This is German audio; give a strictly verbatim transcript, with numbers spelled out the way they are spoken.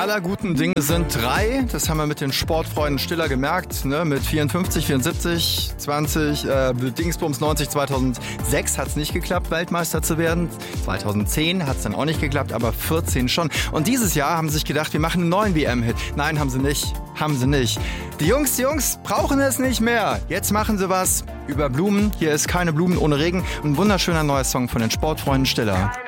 aller guten Dinge sind drei. Das haben wir mit den Sportfreunden Stiller gemerkt. Ne? Mit vierundfünfzig, vierundsiebzig, zwanzig, äh, Dingsbums neunzig, zweitausendsechs hat es nicht geklappt, Weltmeister zu werden. zweitausendzehn hat es dann auch nicht geklappt, aber vierzehn schon. Und dieses Jahr haben sie sich gedacht, wir machen einen neuen W M-Hit. Nein, haben sie nicht. Haben sie nicht. Die Jungs, die Jungs brauchen es nicht mehr. Jetzt machen sie was über Blumen. Hier ist Keine Blumen ohne Regen. Ein wunderschöner neuer Song von den Sportfreunden Stiller.